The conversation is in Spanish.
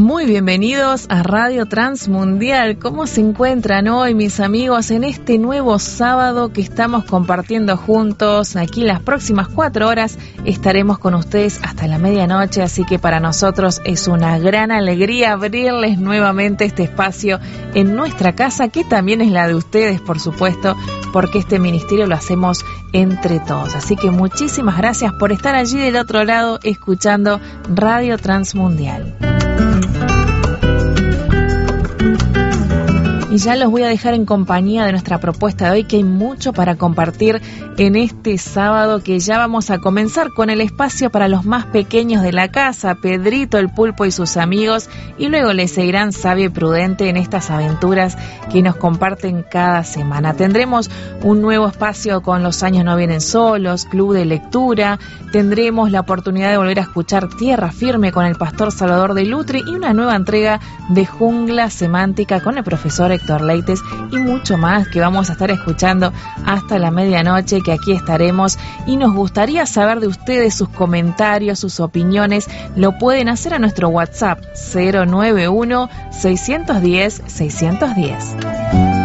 Muy bienvenidos a Radio Transmundial. ¿Cómo se encuentran hoy, mis amigos, en este nuevo sábado que estamos compartiendo juntos? Aquí las próximas 4 horas estaremos con ustedes hasta la medianoche, así que para nosotros es una gran alegría abrirles nuevamente este espacio en nuestra casa, que también es la de ustedes, por supuesto, porque este ministerio lo hacemos entre todos. Así que muchísimas gracias por estar allí del otro lado escuchando Radio Transmundial. Y ya los voy a dejar en compañía de nuestra propuesta de hoy, que hay mucho para compartir en este sábado, que ya vamos a comenzar con el espacio para los más pequeños de la casa, Pedrito el Pulpo y sus amigos, y luego les seguirán Sabio y Prudente en estas aventuras que nos comparten cada semana. Tendremos un nuevo espacio con Los años no vienen solos, club de lectura, tendremos la oportunidad de volver a escuchar Tierra Firme con el pastor Salvador de Lutre y una nueva entrega de Jungla Semántica con el profesor Héctor Leites, y mucho más que vamos a estar escuchando hasta la medianoche, que aquí estaremos, y nos gustaría saber de ustedes sus comentarios, sus opiniones. Lo pueden hacer a nuestro WhatsApp 091 610 610.